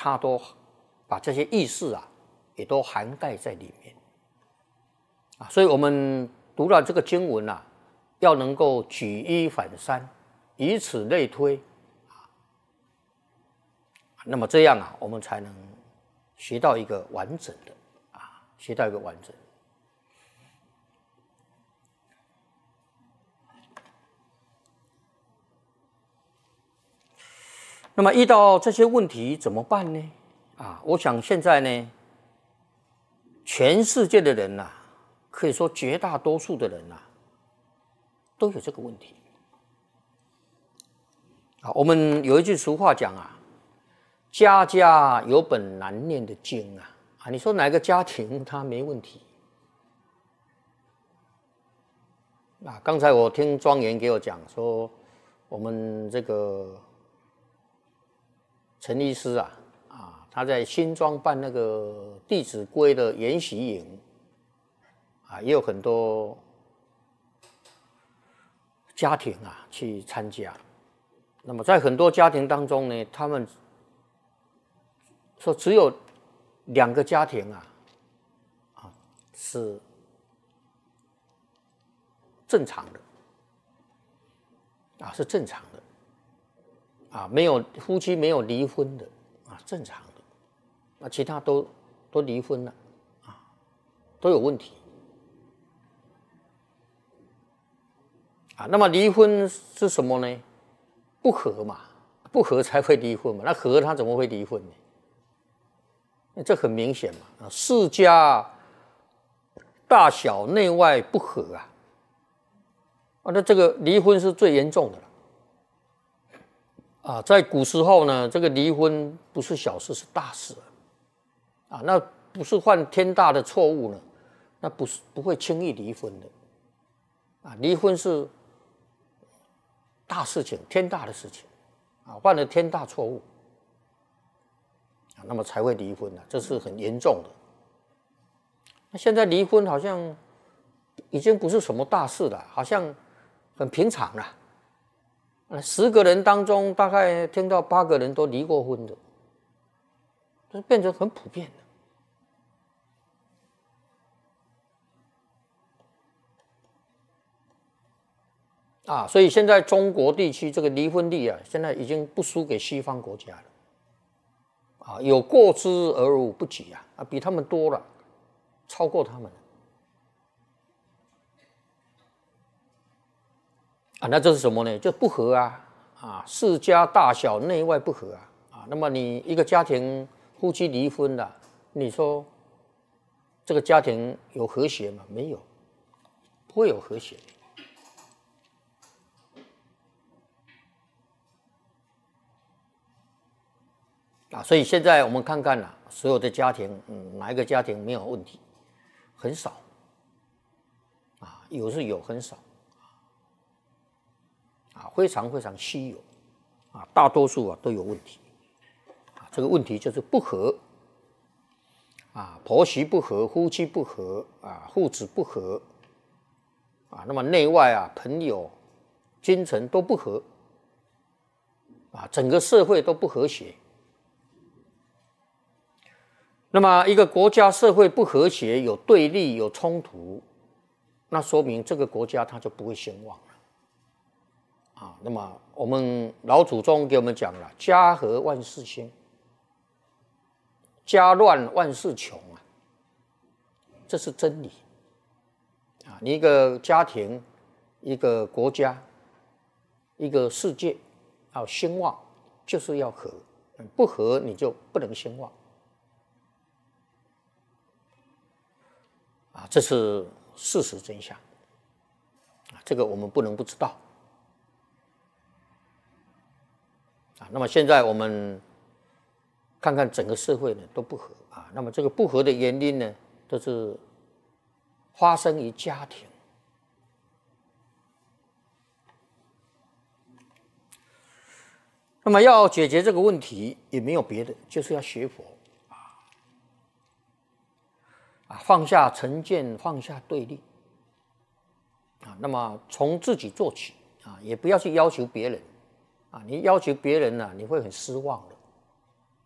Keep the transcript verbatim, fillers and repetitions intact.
它都把这些意识啊，也都涵盖在里面啊。所以我们读了这个经文啊，要能够举一反三，以此类推啊，那么这样啊，我们才能学到一个完整的啊，学到一个完整的。那么遇到这些问题怎么办呢？啊，我想现在呢，全世界的人呐、啊，可以说绝大多数的人呐、啊，都有这个问题。啊，我们有一句俗话讲啊，家家有本难念的经啊。啊，你说哪个家庭他没问题？啊，刚才我听庄严给我讲说，我们这个陈医师啊，啊，他在新庄办那个《弟子规》的研习营，啊，也有很多家庭啊去参加。那么在很多家庭当中呢，他们说只有两个家庭啊，啊是正常的，啊是正常的。啊，没有夫妻没有离婚的啊，正常的，那其他都都离婚了啊，都有问题啊。那么离婚是什么呢？不和嘛，不和才会离婚嘛。那和他怎么会离婚呢？这很明显嘛，世家大小内外不和啊，啊，那这个离婚是最严重的了。啊，在古时候呢，这个离婚不是小事，是大事啊。那不是犯天大的错误呢，那不是不会轻易离婚的。啊，离婚是大事情，天大的事情啊，犯了天大错误啊，那么才会离婚啊，这是很严重的。那现在离婚好像已经不是什么大事了，好像很平常了。十个人当中，大概听到八个人都离过婚的，这变成很普遍的啊。所以现在中国地区这个离婚率啊，现在已经不输给西方国家了啊，有过之而无不及啊，啊，比他们多了，超过他们了啊。那这是什么呢？就不和啊。啊，世家大小内外不和啊，啊，那么你一个家庭夫妻离婚了，你说这个家庭有和谐吗？没有，不会有和谐啊。所以现在我们看看啊，所有的家庭，嗯，哪一个家庭没有问题？很少啊，有是有，很少。啊，非常非常稀有，啊，大多数啊都有问题，啊，这个问题就是不和，啊，婆媳不和，夫妻不和，啊，父子不和，啊，那么内外啊，朋友、君臣都不和，啊，整个社会都不和谐。那么一个国家社会不和谐，有对立，有冲突，那说明这个国家它就不会兴旺了。啊，那么我们老祖宗给我们讲了，家和万事兴，家乱万事穷啊，这是真理啊。你一个家庭、一个国家、一个世界要兴旺，就是要和，不和你就不能兴旺啊，这是事实真相啊，这个我们不能不知道。那么现在我们看看整个社会呢都不和啊，那么这个不和的原因呢，都是发生于家庭。那么要解决这个问题，也没有别的，就是要学佛啊，啊，放下成见，放下对立啊，那么从自己做起啊，也不要去要求别人。啊，你要求别人呢、啊，你会很失望的。